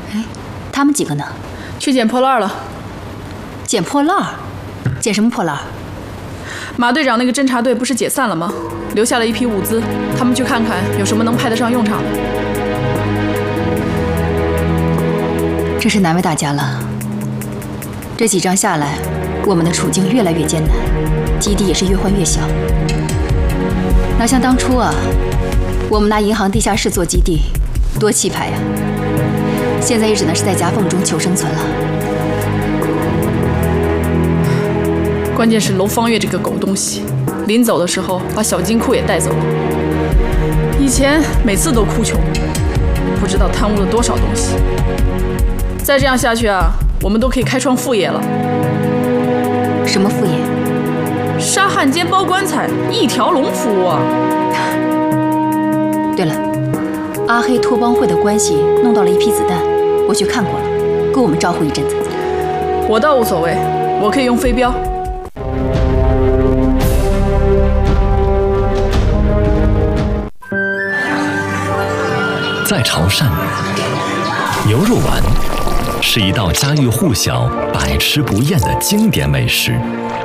哎，他们几个呢？ 去捡破烂了。 捡破烂？捡什么破烂？ 马队长那个侦察队不是解散了吗？留下了一批物资，他们去看看有什么能派得上用场的。 真是难为大家了。这几仗下来，我们的处境越来越艰难，基地也是越换越小。哪像当初啊，我们拿银行地下室做基地，多气派呀！现在也只能是在夹缝中求生存了。 关键是楼方月这个狗东西，临走的时候把小金库也带走了。以前每次都哭穷，不知道贪污了多少东西。再这样下去啊，我们都可以开创副业了。 什么副业？ 杀汉奸包棺材，一条龙服务啊！ 对了，阿黑托帮会的关系弄到了一批子弹，我去看过了，够我们招呼一阵子。 我倒无所谓，我可以用飞镖。 在潮汕，牛肉丸是一道家喻户晓、百吃不厌的经典美食。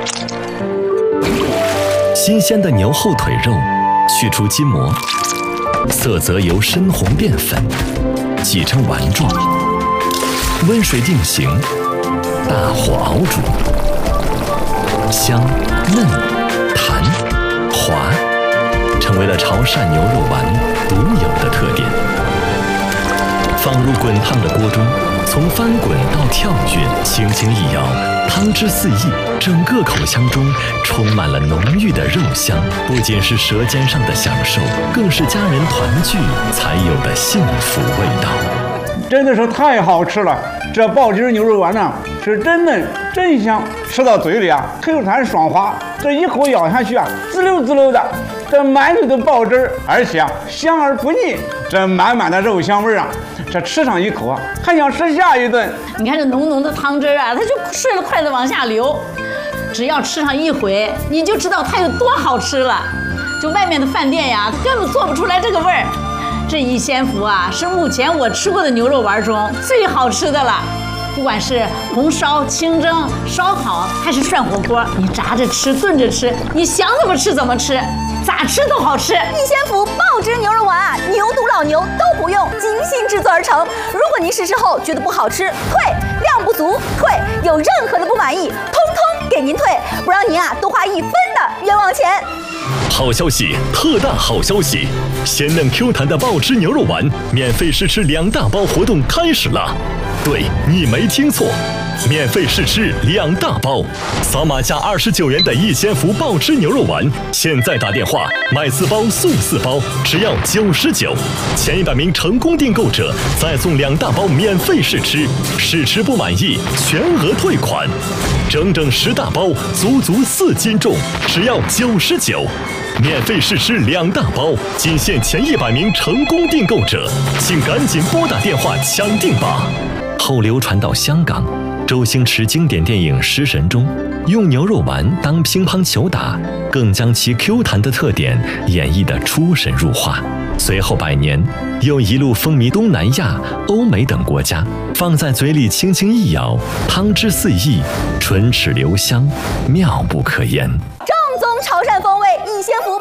新鲜的牛后腿肉去除筋膜，色泽由深红变粉，挤成丸状，温水定型，大火熬煮，香嫩弹滑，成为了潮汕牛肉丸独有的特点。放入滚烫的锅中，从翻滚到跳跃，轻轻一摇，汤汁四溢，整个口腔中充满了浓郁的肉香。不仅是舌尖上的享受，更是家人团聚才有的幸福味道。 真的是太好吃了！这爆汁牛肉丸呢，是真嫩真香，吃到嘴里啊，Q弹爽滑，这一口咬下去啊，滋溜滋溜的，这满嘴的爆汁，而且啊香而不腻，这满满的肉香味啊，这吃上一口啊，还想吃下一顿。 你看这浓浓的汤汁啊，它就顺着筷子往下流，只要吃上一回，你就知道它有多好吃了。就外面的饭店呀，根本做不出来这个味儿。这一仙福啊，是目前我吃过的牛肉丸中最好吃的了。不管是红烧、清蒸、烧烤，还是涮火锅，你炸着吃、炖着吃，你想怎么吃怎么吃，咋吃都好吃。 一仙福爆汁牛肉丸啊，牛肚、老牛都不用，精心制作而成。如果您试吃后觉得不好吃，退；量不足，退；有任何的不满意，通通给您退，不让您啊多花1分的冤枉钱。 好消息，特大好消息！鲜嫩 Q 弹的爆汁牛肉丸免费试吃2大包活动开始了。对，你没听错，免费试吃2大包，扫码价29元的一仙福爆汁牛肉丸，现在打电话买4包送4包，只要99，前100名成功订购者再送2大包免费试吃，试吃不满意全额退款，整整10大包，足足4斤重，只要99。免费试吃2大包，仅限前100名成功订购者，请赶紧拨打电话抢订吧。后流传到香港，周星驰经典电影《食神》中，用牛肉丸当乒乓球打，更将其 Q 弹的特点演绎得出神入化。随后100年，又一路风靡东南亚、欧美等国家，放在嘴里轻轻一咬，汤汁四溢，唇齿留香，妙不可言。 正宗潮汕风味一仙福